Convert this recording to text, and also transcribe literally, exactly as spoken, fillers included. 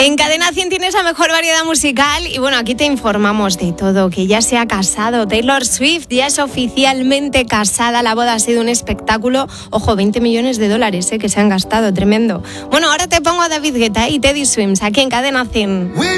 En Cadena cien tienes la mejor variedad musical y bueno, aquí te informamos de todo, que ya se ha casado. Taylor Swift ya es oficialmente casada, la boda ha sido un espectáculo. Ojo, veinte millones de dólares eh, que se han gastado, tremendo. Bueno, ahora te pongo a David Guetta y Teddy Swims aquí en Cadena cien.